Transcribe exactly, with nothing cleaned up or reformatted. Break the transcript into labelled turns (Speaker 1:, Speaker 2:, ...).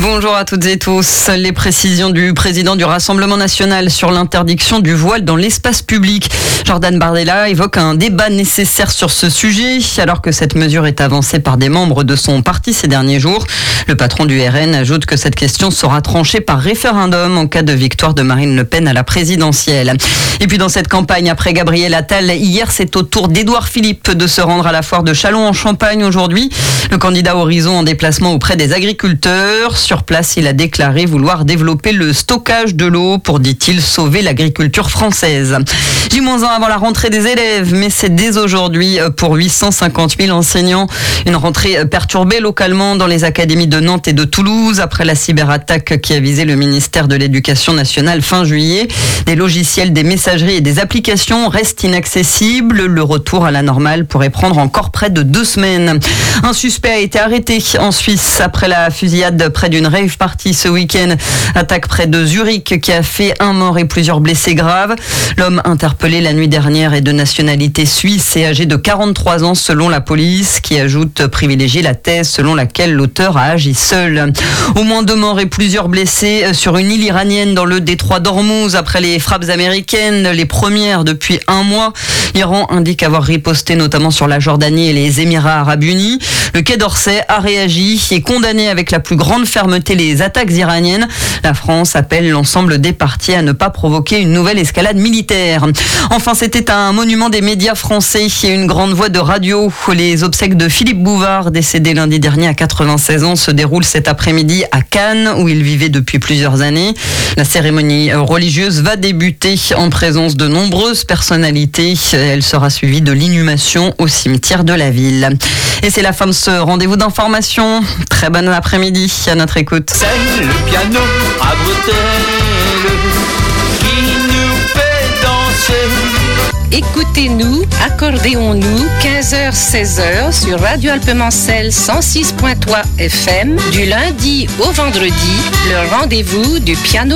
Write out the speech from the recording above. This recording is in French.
Speaker 1: Bonjour à toutes et tous. Les précisions du président du Rassemblement national sur l'interdiction du voile dans l'espace public. Jordan Bardella évoque un débat nécessaire sur ce sujet, alors que cette mesure est avancée par des membres de son parti ces derniers jours. Le patron du R N ajoute que cette question sera tranchée par référendum en cas de victoire de Marine Le Pen à la présidentielle. Et puis dans cette campagne, après Gabriel Attal, hier c'est au tour d'Édouard Philippe de se rendre à la foire de Châlons en Champagne aujourd'hui. Le candidat Horizon en déplacement auprès des agriculteurs. Sur place, il a déclaré vouloir développer le stockage de l'eau pour, dit-il, sauver l'agriculture française. J un avant la rentrée des élèves, mais c'est dès aujourd'hui pour huit cent cinquante mille enseignants. Une rentrée perturbée localement dans les académies de Nantes et de Toulouse après la cyberattaque qui a visé le ministère de l'Éducation nationale fin juillet. Des logiciels, des messageries et des applications restent inaccessibles. Le retour à la normale pourrait prendre encore près de deux semaines. Un suspect a été arrêté en Suisse après la fusillade près d'une rave party ce week-end. Attaque près de Zurich qui a fait un mort et plusieurs blessés graves. L'homme interpellé la nuit dernière est de nationalité suisse et âgé de quarante-trois ans selon la police, qui ajoute privilégier la thèse selon laquelle l'auteur a agi seul. Au moins deux morts et plusieurs blessés sur une île iranienne dans le détroit d'Ormuz après les frappes américaines, les premières depuis un mois. L'Iran indique avoir riposté notamment sur la Jordanie et les Émirats arabes unis. Le Quai d'Orsay a réagi et condamné avec la plus grande fermeté les attaques iraniennes. La France appelle l'ensemble des parties à ne pas provoquer une nouvelle escalade militaire. Enfin, c'était un monument des médias français et une grande voix de radio. Les obsèques de Philippe Bouvard, décédé lundi dernier à quatre-vingt-seize ans, se déroulent cet après-midi à Cannes, où il vivait depuis plusieurs années. La cérémonie religieuse va débuter en présence de nombreuses personnalités. Elle sera suivie de l'inhumation au cimetière de la ville. Et c'est la fin de ce rendez-vous d'information. Très bon après-midi à notre écoute.
Speaker 2: C'est le piano à bretelles qui nous fait danser.
Speaker 3: Écoutez-nous, accordéons-nous, quinze heures seize heures sur Radio Alpemancel cent six point trois F M, du lundi au vendredi, le rendez-vous du piano.